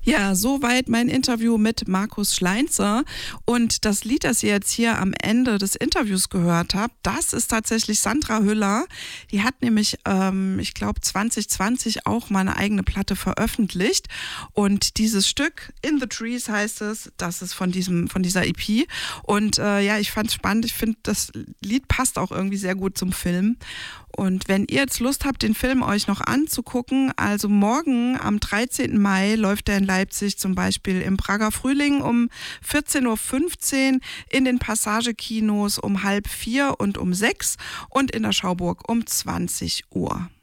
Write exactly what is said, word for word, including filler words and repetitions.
Ja, soweit mein Interview mit Markus Schleinzer. Und das Lied, das ihr jetzt hier am Ende des Interviews gehört habt, das ist tatsächlich Sandra Hüller. Die hat nämlich, ähm, ich glaube, zwanzig zwanzig auch mal eine eigene Platte veröffentlicht. Und dieses Stück, In the Trees heißt es, das ist von diesem, von dieser E P. Und äh, ja, ich fand es spannend. Ich finde, das Lied passt auch irgendwie sehr gut zum Film. Und wenn ihr jetzt Lust habt, den Film euch noch anzugucken, also morgen am dreizehnten Mai läuft er in Leipzig zum Beispiel im Prager Frühling um vierzehn Uhr fünfzehn, in den Passagekinos um halb vier und um sechs und in der Schauburg um zwanzig Uhr.